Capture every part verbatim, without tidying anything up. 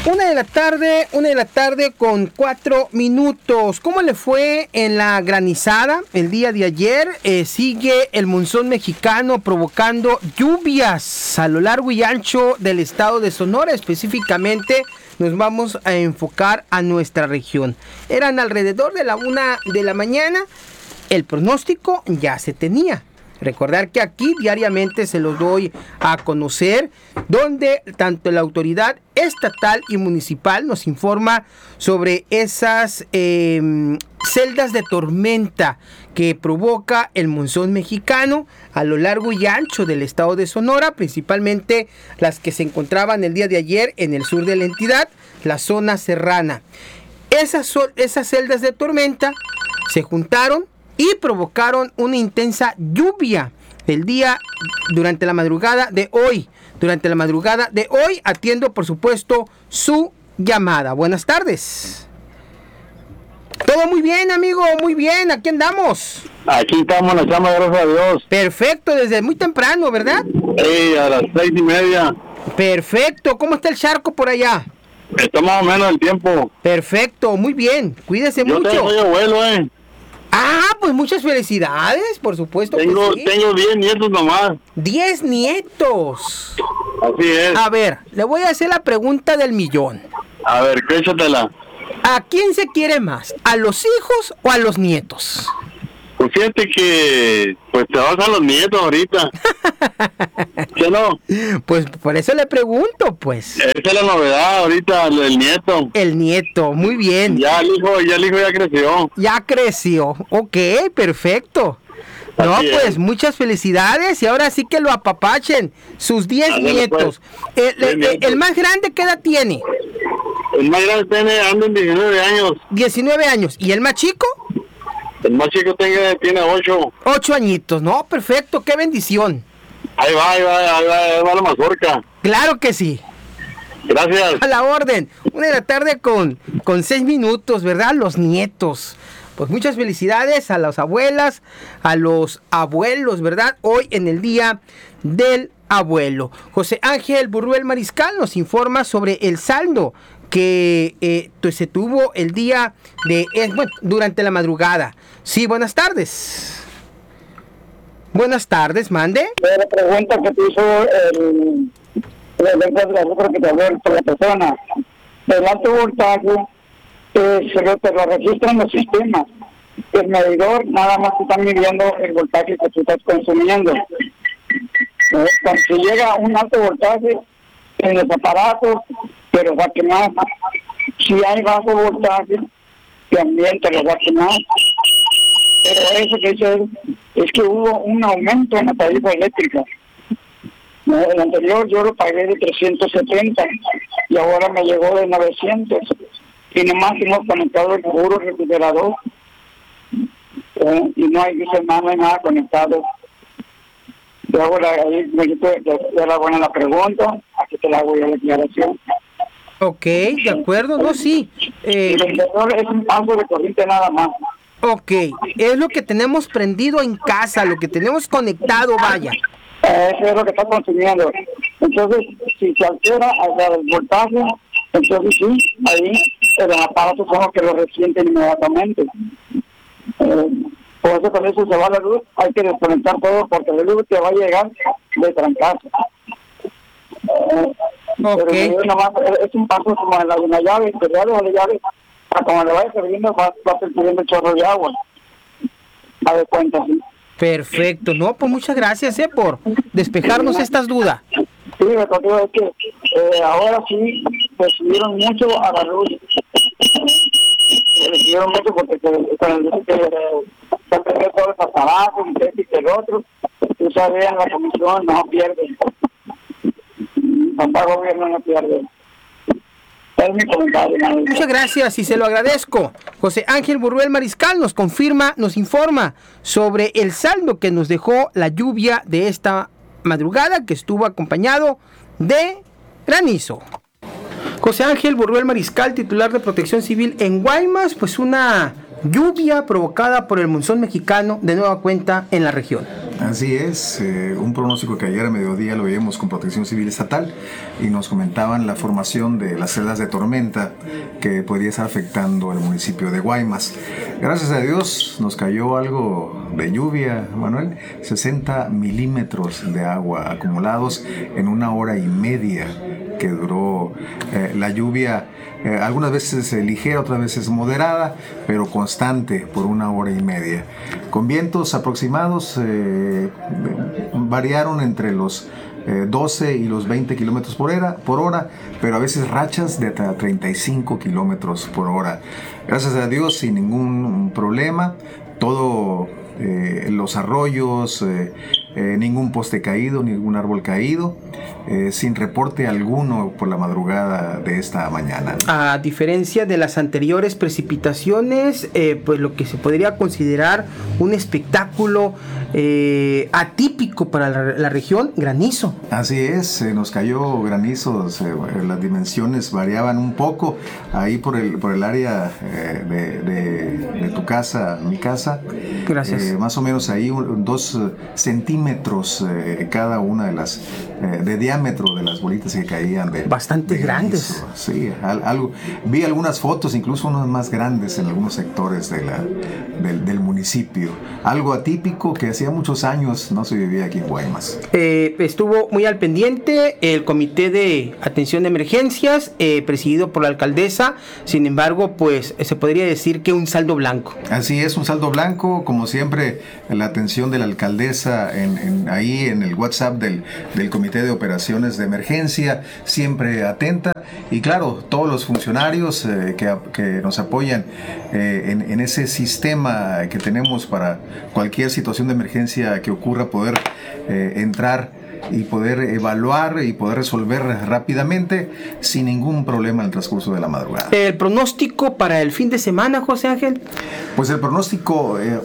Una de la tarde, una de la tarde con cuatro minutos. ¿Cómo le fue en la granizada el día de ayer? Eh, sigue el monzón mexicano provocando lluvias a lo largo y ancho del estado de Sonora. Específicamente nos vamos a enfocar a nuestra región. Eran alrededor de la una de la mañana. El pronóstico ya se tenía. Recordar que aquí diariamente se los doy a conocer, donde tanto la autoridad estatal y municipal nos informa sobre esas eh, celdas de tormenta que provoca el monzón mexicano a lo largo y ancho del estado de Sonora, principalmente las que se encontraban el día de ayer en el sur de la entidad, la zona serrana. Esas, esas celdas de tormenta se juntaron y provocaron una intensa lluvia el día durante la madrugada de hoy. Durante la madrugada de hoy atiendo, por supuesto, su llamada. Buenas tardes. Todo muy bien, amigo, muy bien. Aquí andamos. Aquí estamos, nos llama, gracias a Dios. Perfecto, desde muy temprano, ¿verdad? Sí, a las seis y media. Perfecto. ¿Cómo está el charco por allá? Está más o menos el tiempo. Perfecto, muy bien. Cuídese Yo mucho. Yo soy abuelo, eh. Ah, pues muchas felicidades, por supuesto. Tengo, que sí. tengo diez nietos nomás. Diez nietos. Así es. A ver, le voy a hacer la pregunta del millón. A ver, échatela. ¿A quién se quiere más? ¿A los hijos o a los nietos? Pues fíjate que, pues te vas a los nietos ahorita. ¿Qué no? Pues por eso le pregunto, pues. Esa es la novedad ahorita, el nieto. El nieto, muy bien. Ya el hijo, ya el hijo ya creció. Ya creció, ok, perfecto. No, Así pues es. Muchas felicidades y ahora sí que lo apapachen, sus diez Ándale, nietos. pues. El, el, nietos. el más grande, ¿qué edad tiene? El más grande tiene, anda en diecinueve años. diecinueve años. ¿Y el más chico? El más chico tiene, tiene ocho. ocho añitos, no, perfecto, qué bendición. Ahí va, ahí va, ahí va, ahí va la mazorca. Claro que sí. Gracias. A la orden. Una de la tarde con, con seis minutos, ¿verdad? Los nietos. Pues muchas felicidades a las abuelas, a los abuelos, ¿verdad? Hoy en el Día del Abuelo. José Ángel Burruel Mariscal nos informa sobre el saldo que eh, se tuvo el día de, eh, bueno, durante la madrugada. Sí, buenas tardes. Buenas tardes, mande. La pregunta que te hizo el, el encuentro de azúcar que te habló por la persona, el alto voltaje, eh, se lo, te lo registran los sistemas. El medidor nada más te está midiendo el voltaje que tú estás consumiendo. Eh, cuando se llega a un alto voltaje en los aparatos, pero va a quemar. Si hay bajo voltaje, también te lo va a quemar. Pero eso que dice él, es que hubo un aumento en la tarifa eléctrica. No, el anterior yo lo pagué de trescientos setenta y ahora me llegó de novecientos. Y nomás hemos conectado el puro refrigerador. Eh, y no hay, dice, no hay nada conectado. Y ahora ahí me dijo que era buena la pregunta, aquí te la hago yo la declaración. Ok, de acuerdo, no, sí. Eh, El vendedor es un paso de corriente nada más. ok, es lo que tenemos prendido en casa, lo que tenemos conectado, vaya. Eh, eso es lo que está consumiendo. Entonces, si se altera hacia el voltaje, entonces sí, ahí los aparatos son los que lo resienten inmediatamente. Eh, por eso con eso se va la luz, hay que desconectar todo porque la luz te va a llegar de trancazo. Eh, Ok. Pero nomás, es un paso como en la, una llave, que ya la llave, a como le vaya sirviendo, va, va percibiendo chorro de agua. A de cuenta, sí. Perfecto, no, pues muchas gracias eh, por despejarnos estas dudas. Sí, lo que digo es que eh, ahora sí recibieron mucho a la luz. Recibieron mucho porque se, con el que se perdió todo el trabajo y que y el otro, tú sabes, la comisión no pierde. Papá gobierno no pierde. Es mi comentario. Muchas gracias y se lo agradezco. José Ángel Burruel Mariscal nos confirma, nos informa sobre el saldo que nos dejó la lluvia de esta madrugada que estuvo acompañado de granizo. José Ángel Burruel Mariscal, titular de Protección Civil en Guaymas, pues una lluvia provocada por el monzón mexicano de nueva cuenta en la región. Así es, eh, un pronóstico que ayer a mediodía lo veíamos con Protección Civil Estatal y nos comentaban la formación de las celdas de tormenta que podría estar afectando al municipio de Guaymas. Gracias a Dios nos cayó algo de lluvia, Manuel, sesenta milímetros de agua acumulados en una hora y media que duró eh, la lluvia. Eh, algunas veces eh, ligera, otras veces moderada, pero constante por una hora y media. Con vientos aproximados eh, variaron entre los eh, doce y los veinte kilómetros por hora, por hora, pero a veces rachas de hasta treinta y cinco kilómetros por hora. Gracias a Dios, sin ningún problema, todo eh, los arroyos, eh, eh, ningún poste caído, ningún árbol caído, eh, sin reporte alguno por la madrugada de esta mañana. A diferencia de las anteriores precipitaciones, eh, pues lo que se podría considerar un espectáculo eh, atípico para la, la región, granizo. Así es, eh, nos cayó granizo, eh, las dimensiones variaban un poco ahí por el, por el área eh, de, de, de tu casa, mi casa. Gracias. Eh, más o menos ahí un, dos centímetros eh, cada una de las eh, de diámetro de las bolitas que caían de bastante de grandes. Sí, al, algo vi algunas fotos, incluso unas más grandes en algunos sectores de la, del, del municipio. Algo atípico que hacía muchos años no se vivía aquí en Guaymas. Eh, estuvo muy al pendiente el Comité de Atención de Emergencias, eh, presidido por la alcaldesa. Sin embargo, pues se podría decir que un saldo blanco. Así es, un saldo blanco, como siempre, la atención de la alcaldesa en, en, ahí en el WhatsApp del, del Comité de Operaciones de Emergencia, siempre atenta. Y claro, todos los funcionarios eh, que, que nos apoyan eh, en, en ese sistema que tenemos para cualquier situación de emergencia que ocurra, poder eh, entrar y poder evaluar y poder resolver rápidamente sin ningún problema en el transcurso de la madrugada. ¿El pronóstico para el fin de semana, José Ángel? Pues el pronóstico, eh,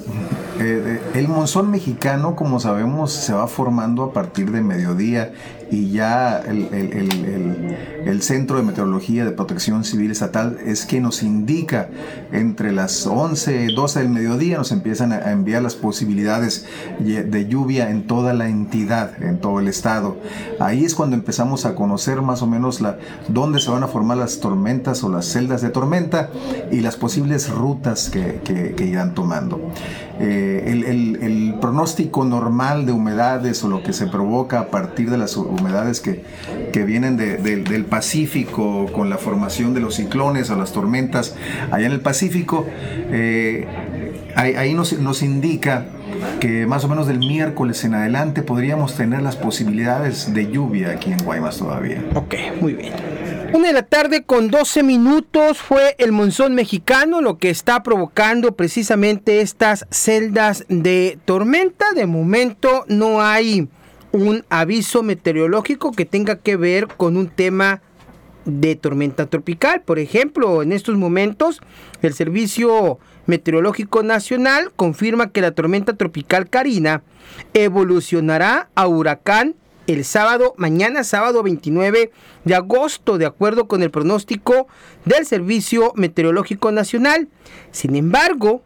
eh, el monzón mexicano, como sabemos, se va formando a partir de mediodía y ya el, el, el, el, el Centro de Meteorología de Protección Civil Estatal es que nos indica entre las once, doce del mediodía nos empiezan a enviar las posibilidades de lluvia en toda la entidad, en todo el estado. Ahí es cuando empezamos a conocer más o menos la, dónde se van a formar las tormentas o las celdas de tormenta y las posibles rutas que, que, que irán tomando. Eh, el, el, el pronóstico normal de humedades o lo que se provoca a partir de las humedades que, que vienen de, de, del Pacífico con la formación de los ciclones o las tormentas allá en el Pacífico, eh, ahí, ahí nos, nos indica que más o menos del miércoles en adelante podríamos tener las posibilidades de lluvia aquí en Guaymas todavía. Ok, muy bien. Una de la tarde con doce minutos fue el monzón mexicano, lo que está provocando precisamente estas celdas de tormenta. De momento no hay un aviso meteorológico que tenga que ver con un tema de tormenta tropical. Por ejemplo, en estos momentos el Servicio Meteorológico Nacional confirma que la tormenta tropical Karina evolucionará a huracán el sábado, mañana sábado veintinueve de agosto, de acuerdo con el pronóstico del Servicio Meteorológico Nacional. Sin embargo,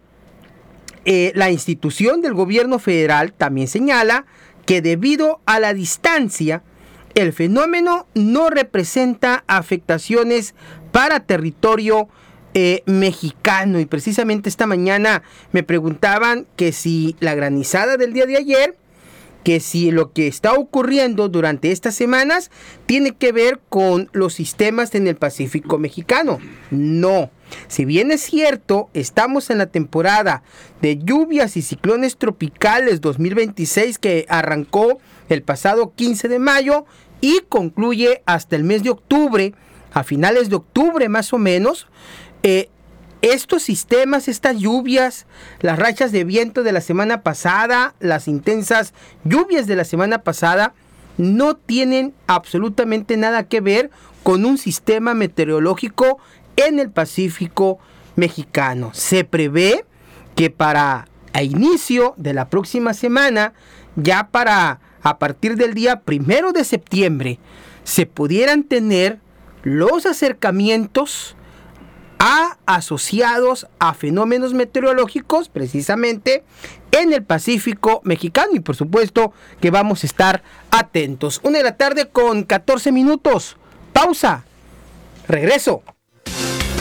eh, la institución del gobierno federal también señala que debido a la distancia, el fenómeno no representa afectaciones para territorio eh, mexicano. Y precisamente esta mañana me preguntaban que si la granizada del día de ayer, que si lo que está ocurriendo durante estas semanas tiene que ver con los sistemas en el Pacífico mexicano. No. Si bien es cierto, estamos en la temporada de lluvias y ciclones tropicales dos mil veintiséis que arrancó el pasado quince de mayo y concluye hasta el mes de octubre, a finales de octubre más o menos, eh, estos sistemas, estas lluvias, las rachas de viento de la semana pasada, las intensas lluvias de la semana pasada, no tienen absolutamente nada que ver con un sistema meteorológico en el Pacífico mexicano. Se prevé que para a inicio de la próxima semana, ya para a partir del día primero de septiembre, se pudieran tener los acercamientos a asociados a fenómenos meteorológicos precisamente en el Pacífico mexicano, y por supuesto que vamos a estar atentos. Una de la tarde con catorce minutos. Pausa. Regreso.